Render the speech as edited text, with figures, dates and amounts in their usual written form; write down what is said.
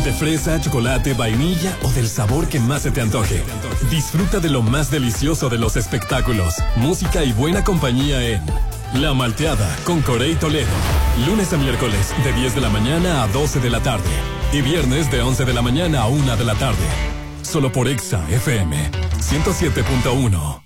De fresa, chocolate, vainilla o del sabor que más se te antoje. Disfruta de lo más delicioso de los espectáculos, música y buena compañía en La Malteada con Corey Toledo. Lunes a miércoles de 10 de la mañana a 12 de la tarde. Y viernes de 11 de la mañana a 1 de la tarde. Solo por Exa FM 107.1.